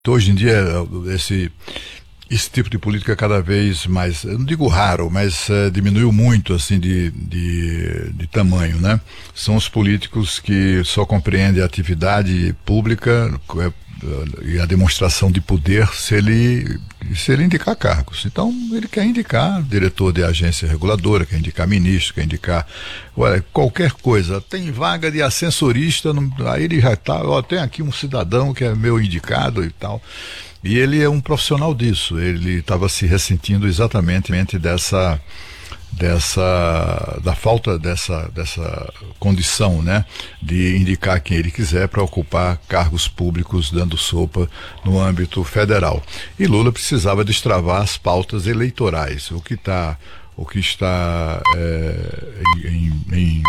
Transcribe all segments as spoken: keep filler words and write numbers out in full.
Hoje em dia, esse, esse tipo de política é cada vez mais, eu não digo raro, mas uh, diminuiu muito assim de, de, de tamanho, né? São os políticos que só compreendem a atividade pública uh, e a demonstração de poder se ele, se ele indicar cargos. Então, ele quer indicar diretor de agência reguladora, quer indicar ministro, quer indicar olha, qualquer coisa. Tem vaga de ascensorista, não, aí ele já está, ó, tem aqui um cidadão que é meu indicado e tal. E ele é um profissional disso, ele estava se ressentindo exatamente dessa, dessa, da falta dessa, dessa condição, né, de indicar quem ele quiser para ocupar cargos públicos dando sopa no âmbito federal. E Lula precisava destravar as pautas eleitorais, o que, tá, o que está é, em, em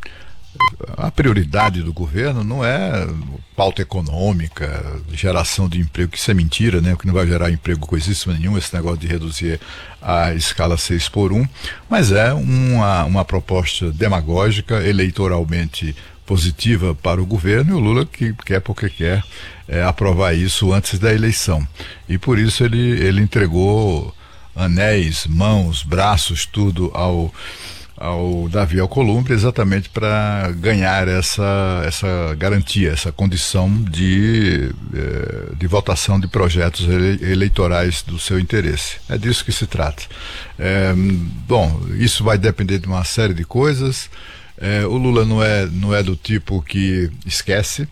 a prioridade do governo não é pauta econômica, geração de emprego, que isso é mentira, né? O que não vai gerar emprego coisíssima nenhuma, esse negócio de reduzir a escala seis por um, mas é uma, uma proposta demagógica, eleitoralmente positiva para o governo, e o Lula que quer porque quer é, aprovar isso antes da eleição. E por isso ele, ele entregou anéis, mãos, braços, tudo ao ao Davi Alcolumbre, exatamente para ganhar essa, essa garantia, essa condição de, de votação de projetos eleitorais do seu interesse. É disso que se trata. É, bom, isso vai depender de uma série de coisas. É, o Lula não é, não é do tipo que esquece,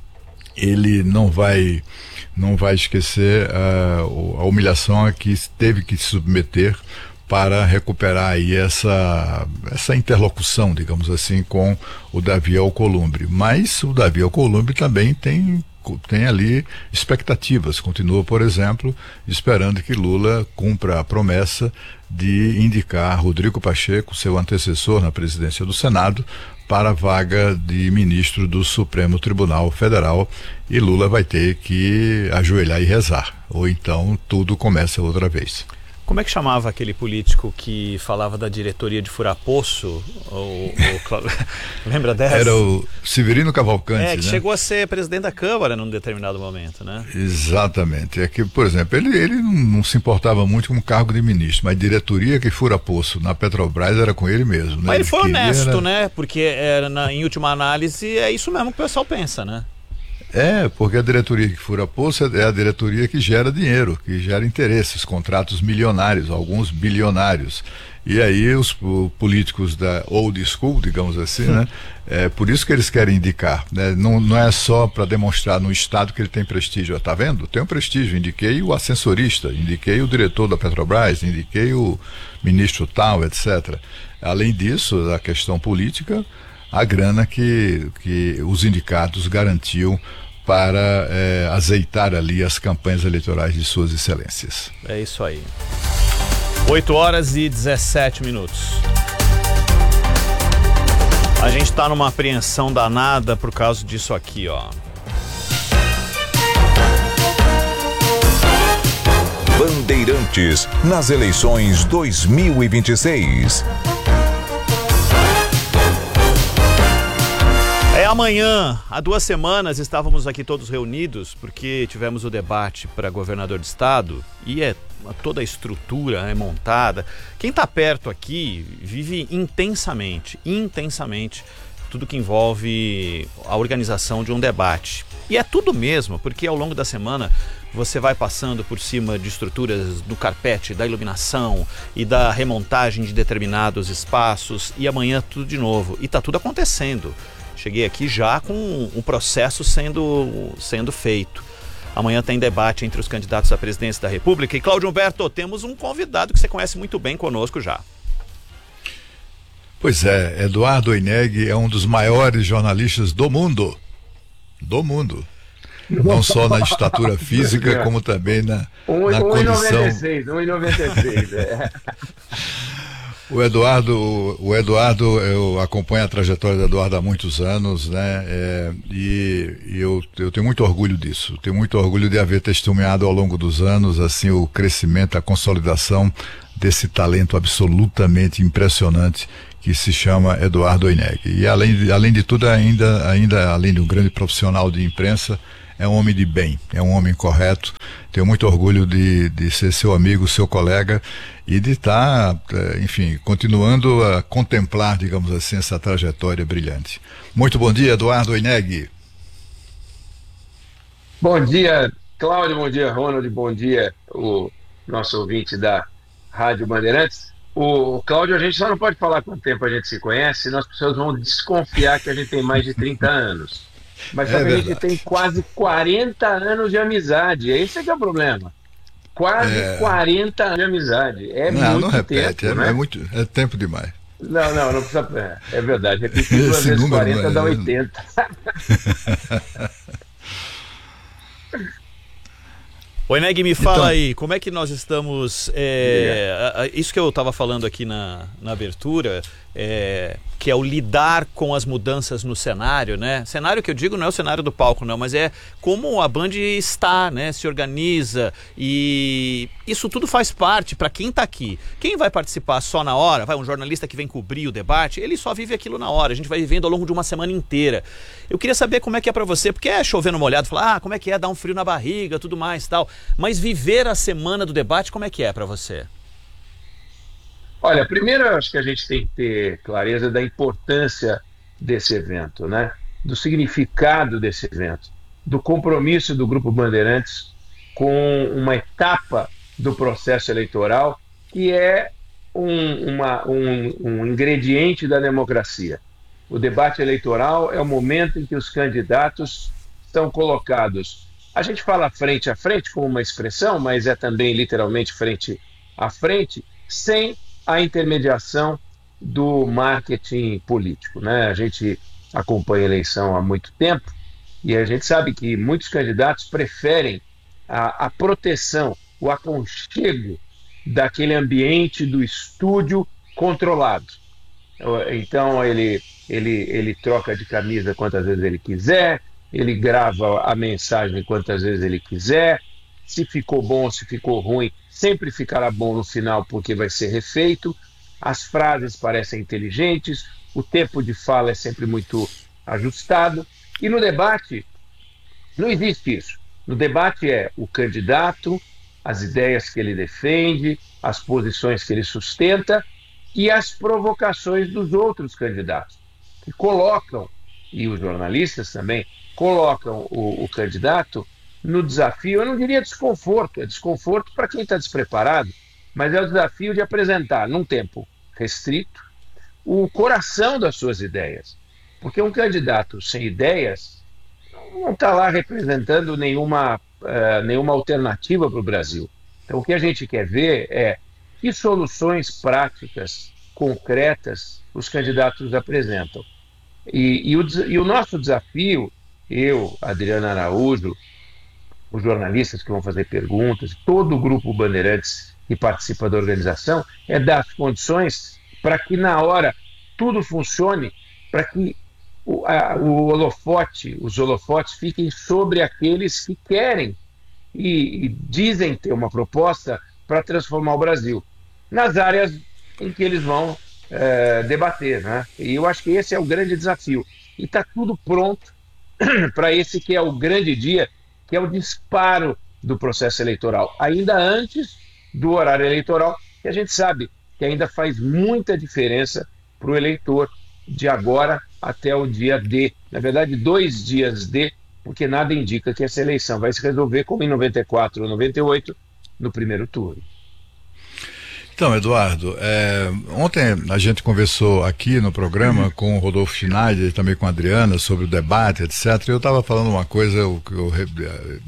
ele não vai, não vai esquecer a, a humilhação a que teve que se submeter para recuperar aí essa, essa interlocução, digamos assim, com o Davi Alcolumbre. Mas o Davi Alcolumbre também tem, tem ali expectativas. Continua, por exemplo, esperando que Lula cumpra a promessa de indicar Rodrigo Pacheco, seu antecessor na presidência do Senado, para a vaga de ministro do Supremo Tribunal Federal, e Lula vai ter que ajoelhar e rezar, ou então tudo começa outra vez. Como é que chamava aquele político que falava da diretoria de furar poço? O, o... Lembra dessa? Era o Severino Cavalcante, É, que né? chegou a ser presidente da Câmara num determinado momento, né? Exatamente. É que, por exemplo, ele, ele não, não se importava muito com o cargo de ministro, mas a diretoria que fura poço na Petrobras era com ele mesmo, né? Mas ele foi honesto, era... né? Porque era na, em última análise é isso mesmo que o pessoal pensa, né? É, porque a diretoria que fura poço é a diretoria que gera dinheiro, que gera interesses, contratos milionários, alguns bilionários. E aí os o, políticos da old school, digamos assim, né? É por isso que eles querem indicar, né? Não, não é só para demonstrar no Estado que ele tem prestígio. Tá vendo? Tem um prestígio. Indiquei o ascensorista, indiquei o diretor da Petrobras, indiquei o ministro tal, etcétera. Além disso, a questão política, a grana que, que os indicados garantiam para é, azeitar ali as campanhas eleitorais de suas excelências. É isso aí. oito horas e dezessete minutos. A gente está numa apreensão danada por causa disso aqui, ó. Bandeirantes nas eleições dois mil e vinte e seis. É amanhã, há duas semanas estávamos aqui todos reunidos porque tivemos o debate para governador de estado e é toda a estrutura é montada. Quem está perto aqui vive intensamente, intensamente tudo que envolve a organização de um debate. E é tudo mesmo, porque ao longo da semana você vai passando por cima de estruturas do carpete, da iluminação e da remontagem de determinados espaços, e amanhã tudo de novo. E está tudo acontecendo. Cheguei aqui já com o processo sendo, sendo feito. Amanhã tem debate entre os candidatos à presidência da República. E, Cláudio Humberto, temos um convidado que você conhece muito bem conosco já. Pois é, Eduardo Oineg é um dos maiores jornalistas do mundo. Do mundo. Não só na estatura física, como também na, um, na um condição... um e noventa e seis, é. O Eduardo, o Eduardo, eu acompanho a trajetória do Eduardo há muitos anos, né? É, e e eu, eu tenho muito orgulho disso. Tenho muito orgulho de haver testemunhado ao longo dos anos, assim, o crescimento, a consolidação desse talento absolutamente impressionante que se chama Eduardo Oineg. E além de, além de tudo, ainda, ainda além de um grande profissional de imprensa, é um homem de bem, é um homem correto. Tenho muito orgulho de, de ser seu amigo, seu colega e de estar, enfim, continuando a contemplar, digamos assim, essa trajetória brilhante. Muito bom dia, Eduardo Oineg. Bom dia, Cláudio, bom dia, Ronald, bom dia, o nosso ouvinte da Rádio Bandeirantes. O Cláudio, a gente só não pode falar quanto tempo a gente se conhece, senão as pessoas vão desconfiar que a gente tem mais de trinta anos. Mas só É que a gente verdade. tem quase quarenta anos de amizade. Esse é que é o problema. Quase É. quarenta anos de amizade. É Não, muito não repete, tempo, é, né? é muito, é tempo demais. Não, não, não precisa. É, é verdade. Repetir duas Esse vezes número quarenta não é- dá oitenta. Oi, Neg, me fala Então- aí, como é que nós estamos... é, a- a- isso que eu estava falando aqui na, na abertura, é, que é o lidar com as mudanças no cenário, né? Cenário que eu digo não é o cenário do palco, não, mas é como a Band está, né? Se organiza e isso tudo faz parte para quem está aqui. Quem vai participar só na hora, vai um jornalista que vem cobrir o debate, ele só vive aquilo na hora, a gente vai vivendo ao longo de uma semana inteira. Eu queria saber como é que é para você, porque é chover no molhado, falar, ah, como é que é, dar um frio na barriga, tudo mais tal, mas viver a semana do debate, como é que é para você? Olha, primeiro eu acho que a gente tem que ter clareza da importância desse evento, né? Do significado desse evento, do compromisso do Grupo Bandeirantes com uma etapa do processo eleitoral que é um, uma, um, um ingrediente da democracia. O debate eleitoral é o momento em que os candidatos estão colocados. A gente fala frente a frente como uma expressão, mas é também literalmente frente a frente, sem a intermediação do marketing político, né? A gente acompanha a eleição há muito tempo e a gente sabe que muitos candidatos preferem a, a proteção, o aconchego daquele ambiente do estúdio controlado. Então ele, ele, ele troca de camisa quantas vezes ele quiser, ele grava a mensagem quantas vezes ele quiser, se ficou bom, se ficou ruim, sempre ficará bom no final porque vai ser refeito, as frases parecem inteligentes, o tempo de fala é sempre muito ajustado, e no debate não existe isso. No debate é o candidato, as ideias que ele defende, as posições que ele sustenta e as provocações dos outros candidatos, que colocam, e os jornalistas também, colocam o, o candidato no desafio, eu não diria desconforto, é desconforto para quem está despreparado, mas é o desafio de apresentar, num tempo restrito, o coração das suas ideias. Porque um candidato sem ideias não está lá representando nenhuma, uh, nenhuma alternativa para o Brasil. Então o que a gente quer ver é que soluções práticas, concretas, os candidatos apresentam. E, e, o, e o nosso desafio, eu, Adriana Araújo, os jornalistas que vão fazer perguntas, todo o grupo Bandeirantes que participa da organização, é dar as condições para que na hora tudo funcione, para que o, a, o holofote, os holofotes fiquem sobre aqueles que querem e, e dizem ter uma proposta para transformar o Brasil nas áreas em que eles vão é, debater, né? E eu acho que esse é o grande desafio. E está tudo pronto para esse que é o grande dia, que é o disparo do processo eleitoral, ainda antes do horário eleitoral, que a gente sabe que ainda faz muita diferença para o eleitor de agora até o dia D. Na verdade, dois dias D, porque nada indica que essa eleição vai se resolver como em noventa e quatro ou noventa e oito, no primeiro turno. Então, Eduardo, é, ontem a gente conversou aqui no programa uhum. com o Rodolfo Schneider e também com a Adriana sobre o debate, etcétera. Eu estava falando uma coisa que eu, eu,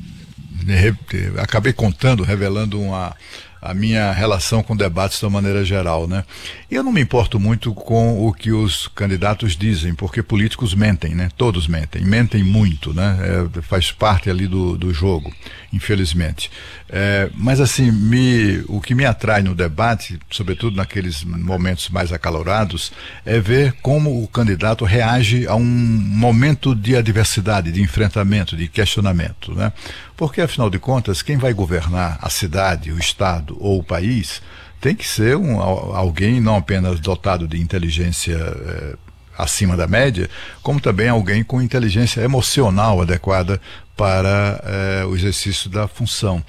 eu acabei contando, revelando uma, a minha relação com debates de uma maneira geral, né? E eu não me importo muito com o que os candidatos dizem, porque políticos mentem, né? Todos mentem, mentem muito, né? É, faz parte ali do, do jogo, infelizmente. É, mas assim, me, o que me atrai no debate, sobretudo naqueles momentos mais acalorados, é ver como o candidato reage a um momento de adversidade, de enfrentamento, de questionamento, né? Porque, afinal de contas, quem vai governar a cidade, o estado ou o país tem que ser um, alguém não apenas dotado de inteligência eh, acima da média, como também alguém com inteligência emocional adequada para eh, o exercício da função.